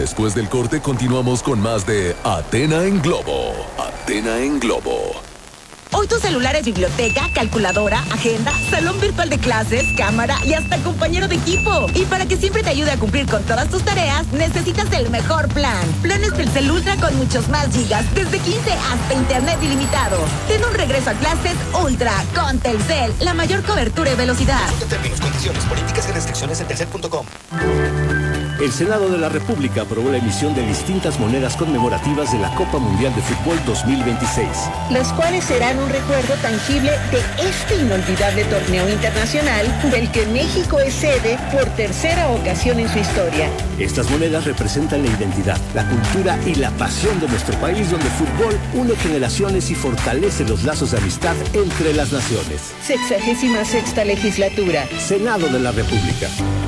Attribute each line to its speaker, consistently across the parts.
Speaker 1: Después del corte continuamos con más de Athena en Globo. Athena en Globo.
Speaker 2: Hoy tu celular es biblioteca, calculadora, agenda, salón virtual de clases, cámara y hasta compañero de equipo. Y para que siempre te ayude a cumplir con todas tus tareas, necesitas el mejor plan. Planes Telcel Ultra con muchos más gigas, desde 15 hasta internet ilimitado. Ten un regreso a clases Ultra con Telcel, la mayor cobertura y velocidad.
Speaker 3: Consulta términos, condiciones, políticas y restricciones en telcel.com.
Speaker 4: El Senado de la República aprobó la emisión de distintas monedas conmemorativas de la Copa Mundial de Fútbol 2026.
Speaker 5: Las cuales serán un recuerdo tangible de este inolvidable torneo internacional del que México es sede por tercera ocasión en su historia.
Speaker 4: Estas monedas representan la identidad, la cultura y la pasión de nuestro país, donde el fútbol une generaciones y fortalece los lazos de amistad entre las naciones.
Speaker 5: 66ª legislatura.
Speaker 4: Senado de la República.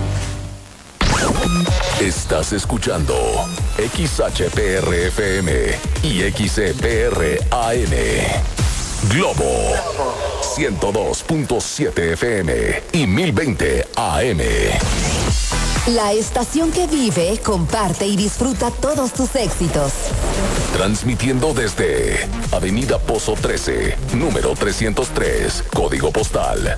Speaker 1: Estás escuchando XHPR-FM y XCPR-AM. Globo 102.7 FM y 1020 AM.
Speaker 6: La estación que vive, comparte y disfruta todos tus éxitos.
Speaker 1: Transmitiendo desde Avenida Pozo 13, número 303, código postal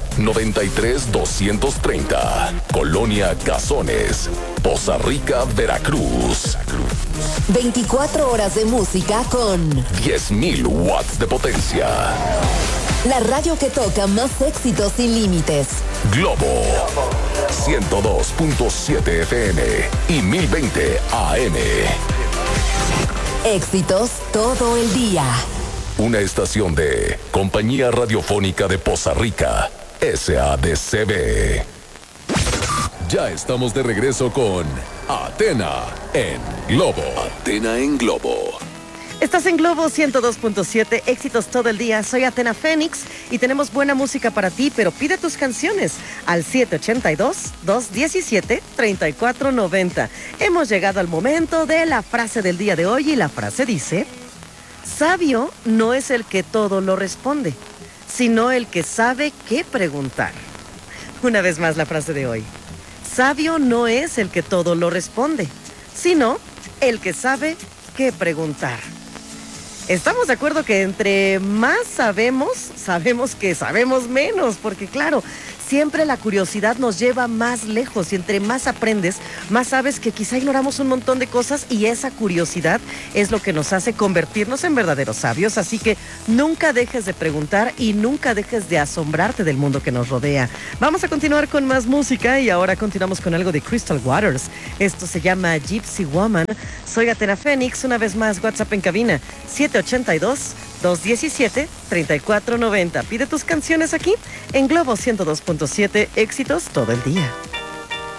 Speaker 1: 93230, Colonia Cazones, Poza Rica, Veracruz.
Speaker 6: 24 horas de música con
Speaker 1: 10.000 watts de potencia.
Speaker 6: La radio que toca más éxitos sin límites.
Speaker 1: Globo 102.7 FM y 1020 AM.
Speaker 6: Éxitos todo el día.
Speaker 1: Una estación de Compañía Radiofónica de Poza Rica, SADCB. Ya estamos de regreso con Athena en Globo. Athena en Globo.
Speaker 7: Estás en Globo 102.7, éxitos todo el día. Soy Athena Fénix y tenemos buena música para ti, pero pide tus canciones al 782-217-3490. Hemos llegado al momento de la frase del día de hoy y la frase dice: sabio no es el que todo lo responde, sino el que sabe qué preguntar. Una vez más la frase de hoy. Sabio no es el que todo lo responde, sino el que sabe qué preguntar. Estamos de acuerdo que entre más sabemos que sabemos menos, porque claro, siempre la curiosidad nos lleva más lejos y entre más aprendes, más sabes que quizá ignoramos un montón de cosas y esa curiosidad es lo que nos hace convertirnos en verdaderos sabios. Así que nunca dejes de preguntar y nunca dejes de asombrarte del mundo que nos rodea. Vamos a continuar con más música y ahora continuamos con algo de Crystal Waters. Esto se llama Gypsy Woman. Soy Athena Fénix, una vez más WhatsApp en cabina 782-217-3490. Pide tus canciones aquí en Globo 102.7, éxitos todo el día.